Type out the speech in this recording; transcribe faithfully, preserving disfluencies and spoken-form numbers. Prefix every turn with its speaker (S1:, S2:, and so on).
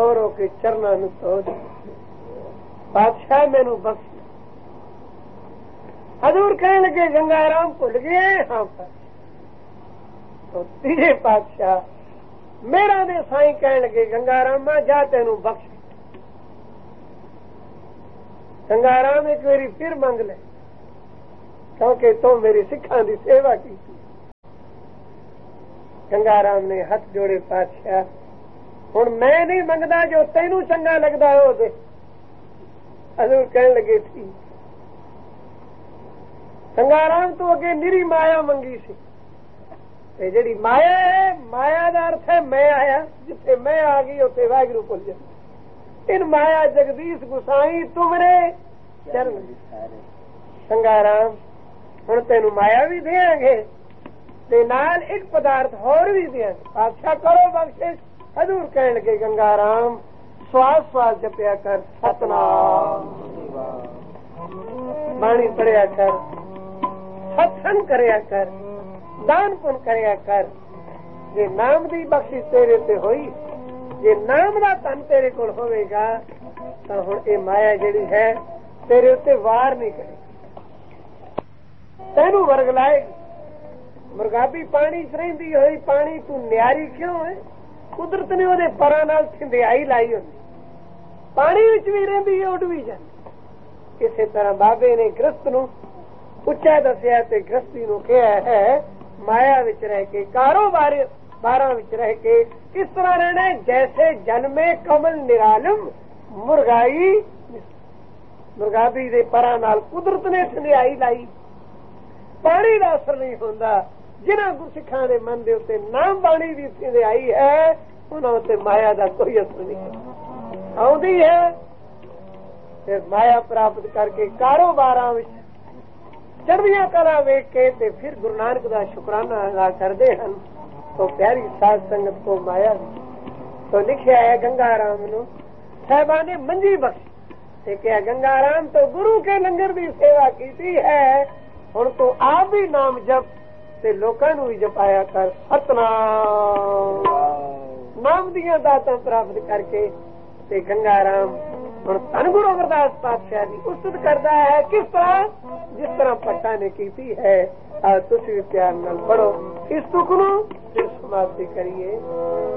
S1: रो रो के चरना नूं धो दे, बादशाह मैनू बख्श। हजूर कहने लगे गंगाराम भुल गए हाँ पर। तो तीजे पातशाह मेरा दे साईं कहने लगे गंगारामा जा तेनू बख्श। गंगाराम एक बारी फिर मंग ले क्योंकि तू मेरी सिखा की सेवा की। गंगाराम ने हाथ जोड़े पातशाह हुण मैं नहीं मंगदा जो तेनू चंगा लगदा हो दे। हजूर कहने लगे ठीक। गंगाराम तो अगे निरी माया मंगी सी ते जेड़ी माया है माया का अर्थ है मैं आया, जिथे मैं आ गई उथे वाहिगुरू भुल जा। इन माया जगदीश गुसाई तुमरे चरण। गंगाराम हुण तेनू माया भी देंगे ते नाल एक पदार्थ होर भी देंगे, बादशाह करो बख्शिश। हजूर कहने लगे गंगाराम श्वास श्वास जपया कर सतनाम, बाणी पढ़िया कर, सत्संग करया कर, दान पुण्य करया कर। जे नाम दी बख्शिश तेरे ते होई, जे नाम दा धन तेरे कोल होवेगा तां हुण ए माया जेड़ी है तेरे उत्ते वार नहीं करेगी, तैनू वरगलाएगी। मुर्गाबी पानी च रहिंदी होई पानी तू न्यारी क्यों है? कुदरत ने ओदे परां नाल थिंदियाई लाई होंदी, पानी विच भी रहिंदी उड भी जांदी। इसे तरह बाबे ने गृहस्थ नूं उच्चा दसिया ते गृहस्थी नूं कहा है माया विच रह के कारोबार बारां विच रह के इस तरह रहना जैसे जन्मे कमल निरालम मुर्गाई। मुर्गाबी दे परां नाल कुदरत ने थिंदियाई लाई, पानी दा असर नहीं होंदा। जिन्हां गुरसिखां दे मन दे उत्ते नाम बाणी दी थिंदियाई है उन्हां उत्ते माया दा कोई असर नहीं आउंदी है। फिर माया प्राप्त करके कारोबारां विच चढ़दियां कला वेख के ते फिर गुरु नानक दा शुकराना अदा करते हैं। तो प्यारी साध संगत को माया तो लिखिया है गंगाराम नूं साहिबा ने मंजी बख्श ते क्या गंगाराम तो गुरु के लंगर की सेवा की है, हुण तो आप भी नाम जप ते लोकां नूं भी जपाया कर सतनाम। नाम दियां दातां प्राप्त करके ते गंगाराम हुण धन गुरु अमरदास पातशाह की उस्तत करता है। किस तरह? जिस तरह पट्टा ने की है। तुसीं भी प्यार नाल पढ़ो इस तुक नूं फिर समाप्ति करिए।